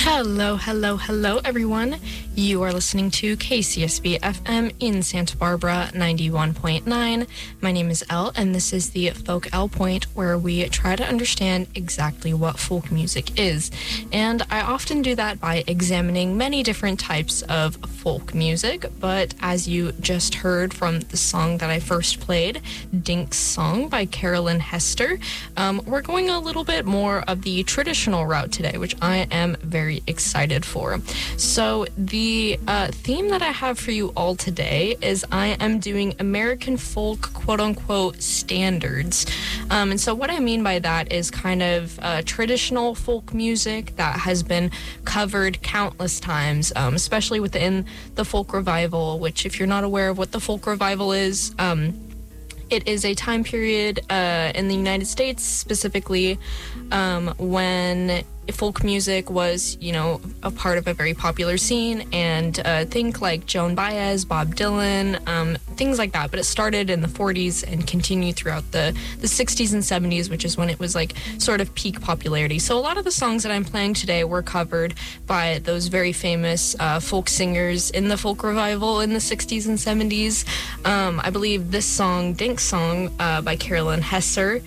Hello, hello, hello, everyone. You are listening to KCSB FM in Santa Barbara 91.9. My name is Elle, and this is the Folk Elle Point, where we try to understand exactly what folk music is. And I often do that by examining many different types of folk music, but as you just heard from the song that I first played, Dink's Song by Carolyn Hester, we're going a little bit more of the traditional route today, which I am very excited for. So the theme that I have for you all today is I am doing American folk quote-unquote standards. And so what I mean by that is kind of traditional folk music that has been covered countless times, especially within the folk revival, which if you're not aware of what the folk revival is, it is a time period in the United States, specifically when folk music was, a part of a very popular scene, and think like Joan Baez, Bob Dylan, things like that. But it started in the 40s and continued throughout the 60s and 70s, which is when it was like sort of peak popularity. So a lot of the songs that I'm playing today were covered by those very famous folk singers in the folk revival in the 60s and 70s. I believe this song, Dink's Song, by Carolyn Hester,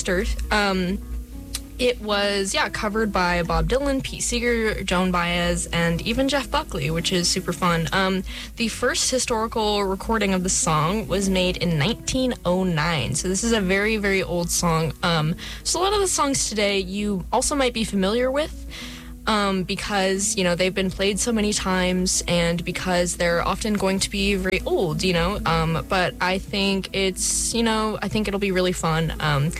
it was, covered by Bob Dylan, Pete Seeger, Joan Baez, and even Jeff Buckley, which is super fun. The first historical recording of the song was made in 1909, so this is a very, very old song. So a lot of the songs today you also might be familiar with, because, they've been played so many times and because they're often going to be very old, but I think I think it'll be really fun.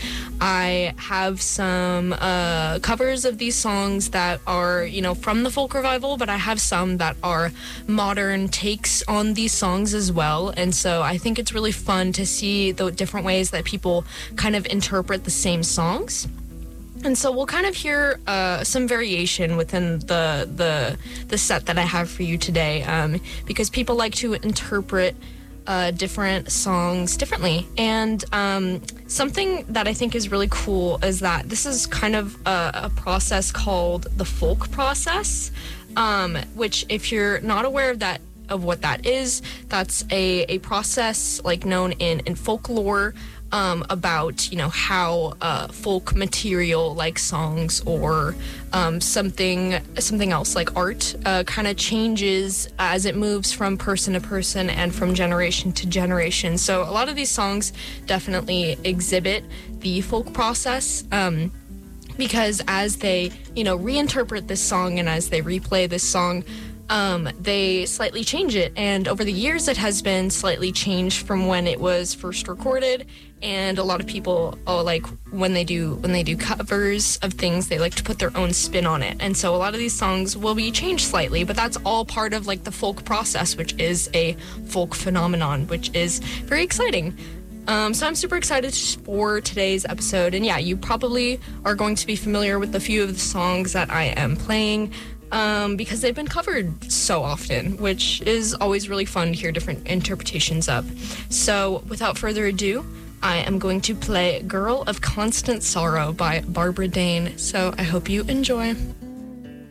I have some covers of these songs that are, from the folk revival, but I have some that are modern takes on these songs as well. And so I think it's really fun to see the different ways that people kind of interpret the same songs. And so we'll kind of hear some variation within the set that I have for you today, because people like to interpret different songs differently. And something that I think is really cool is that this is kind of a process called the folk process, which, if you're not aware of what that is, that's a process like known in folklore, about how folk material like songs or something else like art kind of changes as it moves from person to person and from generation to generation. So a lot of these songs definitely exhibit the folk process, because as they reinterpret this song and as they replay this song, they slightly change it, and over the years it has been slightly changed from when it was first recorded. And a lot of people, when they do covers of things, they like to put their own spin on it. And so a lot of these songs will be changed slightly, but that's all part of like the folk process, which is a folk phenomenon, which is very exciting. So I'm super excited for today's episode. And you probably are going to be familiar with a few of the songs that I am playing, because they've been covered so often, which is always really fun to hear different interpretations of. So without further ado, I am going to play Girl of Constant Sorrow by Barbara Dane. So I hope you enjoy.